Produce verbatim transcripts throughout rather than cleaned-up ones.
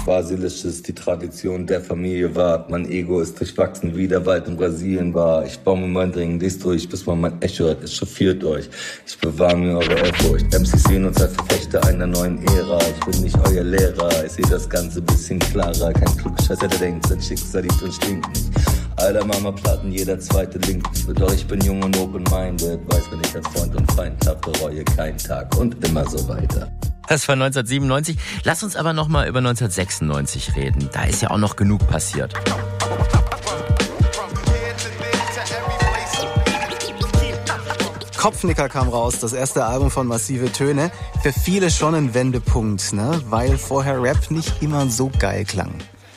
Basilisches, die Tradition der Familie wahrt. Mein Ego ist durchwachsen wie der Wald in Brasilien war. Ich baue mir mein Ding dies durch, bis man mein Echo hat. Es chauffiert euch. Ich bewahre mir eure Ehrfurcht. M Cs sehen uns als Verfechter einer neuen Ära. Ich bin nicht euer Lehrer. Ich sehe das Ganze ein bisschen klarer. Kein Klugscheißer, der denkt, sein Schicksal liegt und stinkt nicht. Alter Mama Platten, jeder zweite Link. Doch ich bin jung und open-minded. Weiß, wenn ich als Freund und Feind hab, bereue keinen Tag und immer so weiter. Das war neunzehnhundertsiebenundneunzig. Lass uns aber noch mal über neunzehnhundertsechsundneunzig reden. Da ist ja auch noch genug passiert. Kopfnicker kam raus, das erste Album von Massive Töne. Für viele schon ein Wendepunkt, ne? Weil vorher Rap nicht immer so geil klang.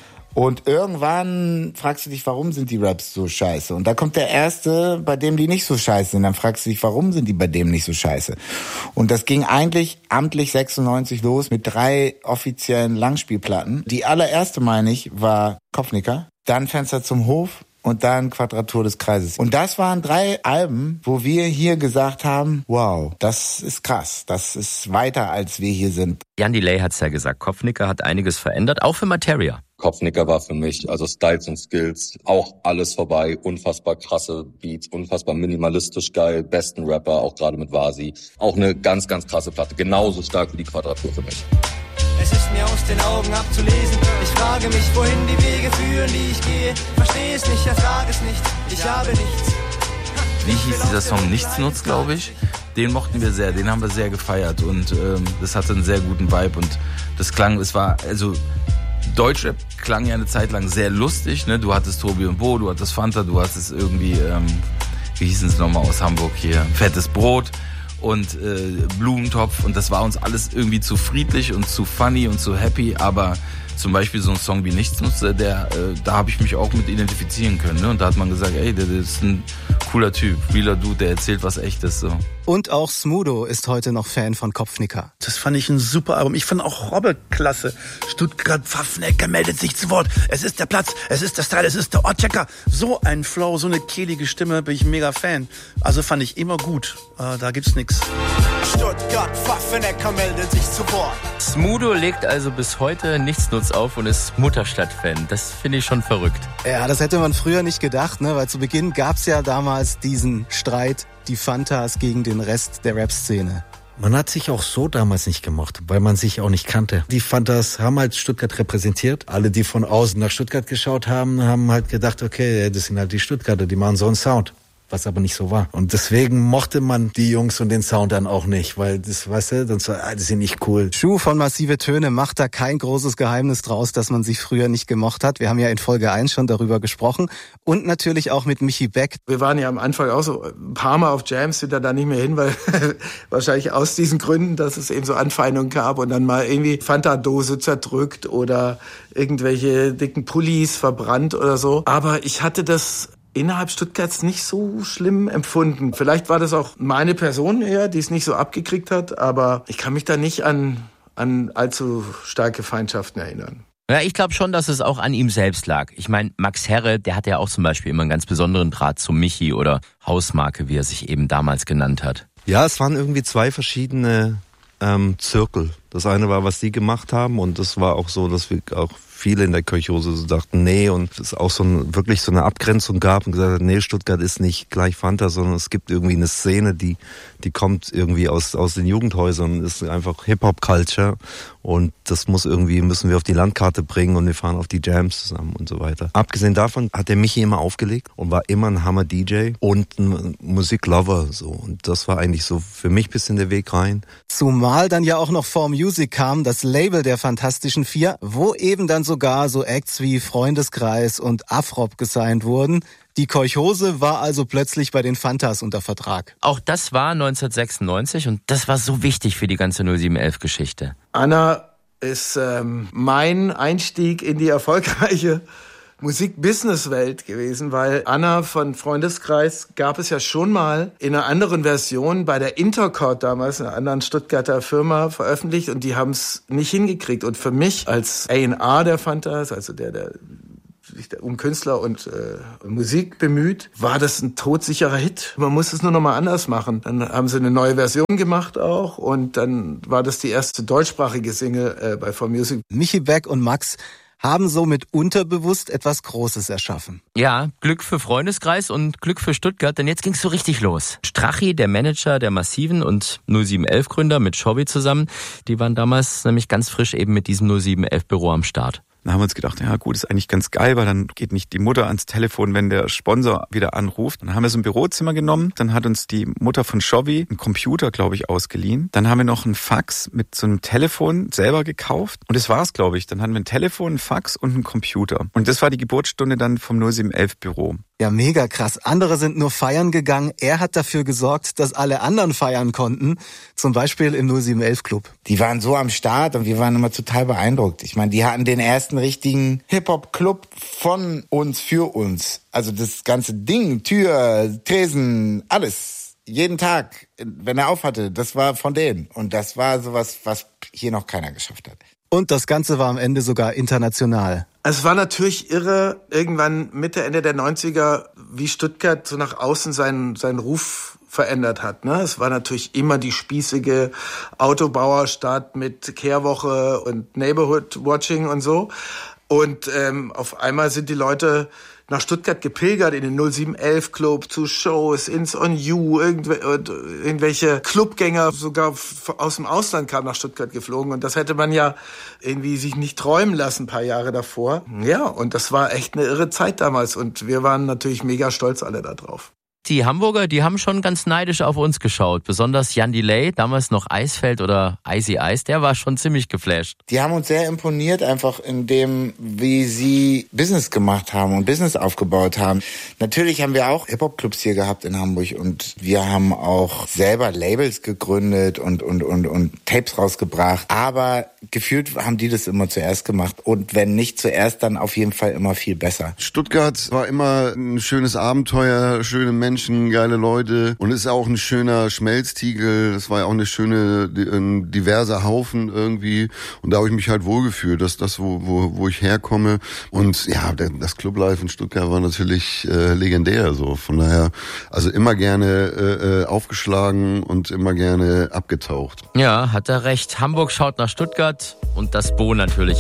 Und irgendwann fragst du dich, warum sind die Raps so scheiße? Und da kommt der erste, bei dem die nicht so scheiße sind. Dann fragst du dich, warum sind die bei dem nicht so scheiße? Und das ging eigentlich amtlich sechsundneunzig los mit drei offiziellen Langspielplatten. Die allererste, meine ich, war Kopfnicker, dann Fenster zum Hof und dann Quadratur des Kreises. Und das waren drei Alben, wo wir hier gesagt haben, wow, das ist krass, das ist weiter, als wir hier sind. Jan Delay hat's ja gesagt, Kopfnicker hat einiges verändert, auch für Materia. Kopfnicker war für mich, also Styles und Skills, auch alles vorbei. Unfassbar krasse Beats, unfassbar minimalistisch geil, besten Rapper, auch gerade mit Vasi. Auch eine ganz, ganz krasse Platte, genauso stark wie die Quadratur für mich. Es ist mir aus den Augen abzulesen. Ich frage mich, wohin die Wege führen, die ich gehe. Verstehe es nicht, erfrage es nicht, ich habe nichts. Wie hieß dieser Song? Nichts nutzt, glaube ich. Den mochten wir sehr, den haben wir sehr gefeiert und ähm, das hatte einen sehr guten Vibe und das klang, es war, also Deutschrap klang ja eine Zeit lang sehr lustig, ne? Du hattest Tobi und Bo, du hattest Fanta, du hattest irgendwie, ähm, wie hießen sie nochmal aus Hamburg hier, Fettes Brot und äh, Blumentopf und das war uns alles irgendwie zu friedlich und zu funny und zu happy, aber zum Beispiel so ein Song wie Nichts nutzt, der, äh, da habe ich mich auch mit identifizieren können, ne? Und da hat man gesagt, ey, der, der ist ein cooler Typ, realer Dude, der erzählt was Echtes, so. Und auch Smudo ist heute noch Fan von Kopfnicker. Das fand ich ein super Album. Ich fand auch Robbe klasse. Stuttgart Pfaffnecker meldet sich zu Wort. Es ist der Platz, es ist der Style, es ist der Ortchecker. So ein Flow, so eine kehlige Stimme, bin ich mega Fan. Also fand ich immer gut. Äh, da gibt's nix. Stuttgart Pfaffnecker meldet sich zu Wort. Smudo legt also bis heute Nichtsnutz auf und ist Mutterstadt-Fan. Das finde ich schon verrückt. Ja, das hätte man früher nicht gedacht, ne? Weil zu Beginn gab's ja damals diesen Streit, die Fantas gegen den Rest der Rap-Szene. Man hat sich auch so damals nicht gemocht, weil man sich auch nicht kannte. Die Fantas haben halt Stuttgart repräsentiert. Alle, die von außen nach Stuttgart geschaut haben, haben halt gedacht, okay, das sind halt die Stuttgarter, die machen so einen Sound. Was aber nicht so war. Und deswegen mochte man die Jungs und den Sound dann auch nicht, weil das, weißt du, das, war, das sind nicht cool. Schuh von Massive Töne macht da kein großes Geheimnis draus, dass man sich früher nicht gemocht hat. Wir haben ja in Folge eins schon darüber gesprochen und natürlich auch mit Michi Beck. Wir waren ja am Anfang auch so ein paar Mal auf Jams, sind da dann nicht mehr hin, weil wahrscheinlich aus diesen Gründen, dass es eben so Anfeindungen gab und dann mal irgendwie Fanta-Dose zerdrückt oder irgendwelche dicken Pullis verbrannt oder so. Aber ich hatte das innerhalb Stuttgarts nicht so schlimm empfunden. Vielleicht war das auch meine Person eher, die es nicht so abgekriegt hat, aber ich kann mich da nicht an, an allzu starke Feindschaften erinnern. Ja, ich glaube schon, dass es auch an ihm selbst lag. Ich meine, Max Herre, der hatte ja auch zum Beispiel immer einen ganz besonderen Draht zu Michi oder Hausmarke, wie er sich eben damals genannt hat. Ja, es waren irgendwie zwei verschiedene ähm, Zirkel. Das eine war, was die gemacht haben und das war auch so, dass wir auch viele in der Kirchhose so dachten, nee, und es auch so ein, wirklich so eine Abgrenzung gab und gesagt hat, nee, Stuttgart ist nicht gleich Fanta, sondern es gibt irgendwie eine Szene, die die kommt irgendwie aus aus den Jugendhäusern, ist einfach Hip-Hop-Culture und das muss irgendwie, müssen wir auf die Landkarte bringen und wir fahren auf die Jams zusammen und so weiter. Abgesehen davon hat der Michi immer aufgelegt und war immer ein Hammer-D J und ein Musiklover, so, und das war eigentlich so für mich ein bisschen der Weg rein. Zumal dann ja auch noch four Music kam, das Label der Fantastischen Vier, wo eben dann sogar so Acts wie Freundeskreis und Afrop gesigned wurden. Die Kolchose war also plötzlich bei den Fantas unter Vertrag. Auch das war neunzehnhundertsechsundneunzig und das war so wichtig für die ganze null sieben elf Geschichte. Anna ist ähm, mein Einstieg in die erfolgreiche Musik-Business-Welt gewesen, weil Anna von Freundeskreis gab es ja schon mal in einer anderen Version bei der Intercord damals, einer anderen Stuttgarter Firma, veröffentlicht und die haben es nicht hingekriegt. Und für mich als A und R der Fantas, also der, der sich um Künstler und äh, Musik bemüht, war das ein todsicherer Hit. Man muss es nur noch mal anders machen. Dann haben sie eine neue Version gemacht auch und dann war das die erste deutschsprachige Single äh, bei four Music. Michi Beck und Max haben somit unterbewusst etwas Großes erschaffen. Ja, Glück für Freundeskreis und Glück für Stuttgart, denn jetzt ging's so richtig los. Strachi, der Manager der Massiven und null sieben elf Gründer mit Chobby zusammen, die waren damals nämlich ganz frisch eben mit diesem null sieben elf Büro am Start. Dann haben wir uns gedacht, ja gut, ist eigentlich ganz geil, weil dann geht nicht die Mutter ans Telefon, wenn der Sponsor wieder anruft. Dann haben wir so ein Bürozimmer genommen, dann hat uns die Mutter von Chobby einen Computer, glaube ich, ausgeliehen. Dann haben wir noch ein Fax mit so einem Telefon selber gekauft und das war's, glaube ich. Dann hatten wir ein Telefon, ein Fax und einen Computer. Und das war die Geburtsstunde dann vom null sieben elf Büro. Ja, mega krass. Andere sind nur feiern gegangen. Er hat dafür gesorgt, dass alle anderen feiern konnten. Zum Beispiel im null sieben elf Club. Die waren so am Start und wir waren immer total beeindruckt. Ich meine, die hatten den ersten richtigen Hip-Hop-Club von uns für uns. Also das ganze Ding, Tür, Tresen, alles. Jeden Tag, wenn er auf hatte, das war von denen. Und das war sowas, was hier noch keiner geschafft hat. Und das Ganze war am Ende sogar international. Es war natürlich irre, irgendwann Mitte, Ende der neunziger, wie Stuttgart so nach außen seinen, seinen Ruf verändert hat. Ne? Es war natürlich immer die spießige Autobauerstadt mit Kehrwoche und Neighborhood Watching und so. Und ähm, auf einmal sind die Leute nach Stuttgart gepilgert in den null sieben elf Club, zu Shows, ins On You, irgendwelche Clubgänger sogar aus dem Ausland kamen nach Stuttgart geflogen und das hätte man ja irgendwie sich nicht träumen lassen, ein paar Jahre davor. Ja, und das war echt eine irre Zeit damals und wir waren natürlich mega stolz alle da drauf. Die Hamburger, die haben schon ganz neidisch auf uns geschaut. Besonders Jan Delay, damals noch Eisfeld oder Icy Ice, der war schon ziemlich geflasht. Die haben uns sehr imponiert, einfach in dem, wie sie Business gemacht haben und Business aufgebaut haben. Natürlich haben wir auch Hip-Hop-Clubs hier gehabt in Hamburg und wir haben auch selber Labels gegründet und, und, und, und Tapes rausgebracht. Aber gefühlt haben die das immer zuerst gemacht und wenn nicht zuerst, dann auf jeden Fall immer viel besser. Stuttgart war immer ein schönes Abenteuer, schöne Menschen. Menschen, geile Leute und ist auch ein schöner Schmelztiegel. Das war ja auch eine schöne, ein diverser Haufen irgendwie und da habe ich mich halt wohlgefühlt, dass das, wo, wo, wo ich herkomme und ja, das Clublife in Stuttgart war natürlich äh, legendär so. Von daher, also immer gerne äh, aufgeschlagen und immer gerne abgetaucht. Ja, hat er recht. Hamburg schaut nach Stuttgart und das Bo natürlich